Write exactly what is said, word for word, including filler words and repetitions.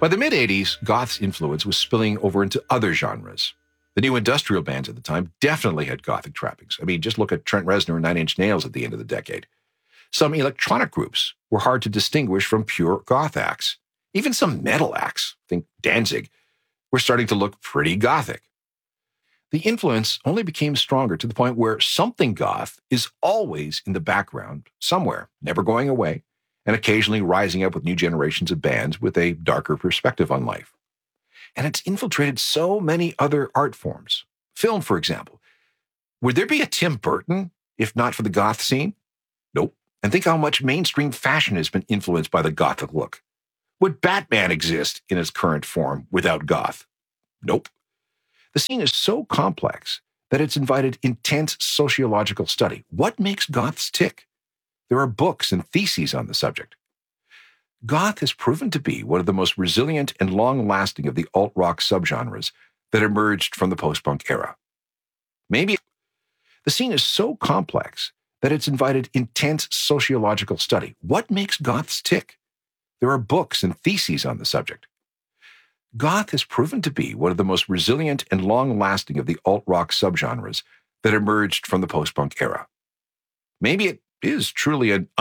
By the mid-eighties, goth's influence was spilling over into other genres. The new industrial bands at the time definitely had gothic trappings. I mean, just look at Trent Reznor and Nine Inch Nails at the end of the decade. Some electronic groups were hard to distinguish from pure goth acts. Even some metal acts, think Danzig, were starting to look pretty gothic. The influence only became stronger to the point where something goth is always in the background somewhere, never going away, and occasionally rising up with new generations of bands with a darker perspective on life. And it's infiltrated so many other art forms. Film, for example. Would there be a Tim Burton if not for the goth scene? Nope. And think how much mainstream fashion has been influenced by the gothic look. Would Batman exist in its current form without goth? Nope. The scene is so complex that it's invited intense sociological study. What makes goths tick? There are books and theses on the subject. Goth has proven to be one of the most resilient and long-lasting of the alt-rock subgenres that emerged from the post-punk era. Maybe the scene is so complex that it's invited intense sociological study. What makes goths tick? There are books and theses on the subject. Goth has proven to be one of the most resilient and long-lasting of the alt-rock subgenres that emerged from the post-punk era. Maybe it is truly an